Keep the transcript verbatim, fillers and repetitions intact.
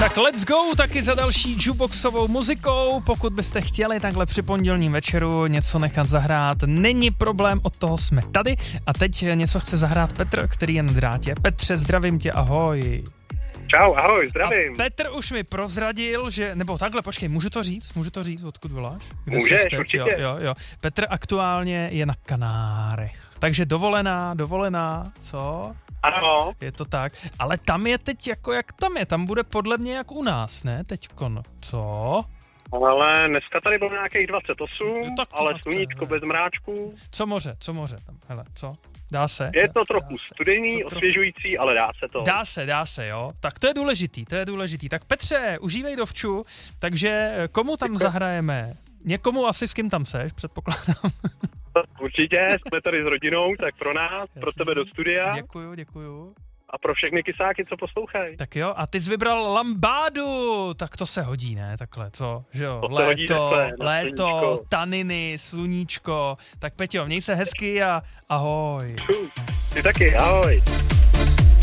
Tak let's go taky za další jukeboxovou muzikou. Pokud byste chtěli takhle při pondělním večeru něco nechat zahrát, není problém, od toho jsme tady. A teď něco chce zahrát Petr, který je na drátě. Petře, zdravím tě, ahoj. Čau, ahoj, zdravím. A Petr už mi prozradil, že, nebo takhle, počkej, můžu to říct? Můžu to říct, odkud voláš? Kde Můžeš, jsi teď? určitě. Jo, jo, jo. Petr aktuálně je na Kanárech. Takže dovolená, dovolená, co? Ano. Je to tak, ale tam je teď jako jak tam je, tam bude podle mě jak u nás, ne, teďkon, co? Ale dneska tady bylo nějakých dvacet osm, tak ale to sluníčko bez mráčků. Co moře, co moře tam, hele, co? Dá se? Je to dá, trochu dá se. studený, to osvěžující, ale dá se to. Dá se, dá se, jo. Tak to je důležitý, to je důležitý. Tak Petře, užívej dovču, takže komu tam Děkuji. zahrajeme? Někomu asi, s kým tam seš, předpokládám. Určitě, jsme tady s rodinou, tak pro nás, Jasně. pro tebe do studia Děkuju, děkuju. a pro všechny kysáky, co poslouchají. Tak jo, a ty jsi vybral lambádu, tak to se hodí, ne, takhle, co, že jo, To se hodí léto, takhle, na léto, sluníčko. taniny, sluníčko, tak Peťo, měj se hezky a ahoj. Ty taky, ahoj.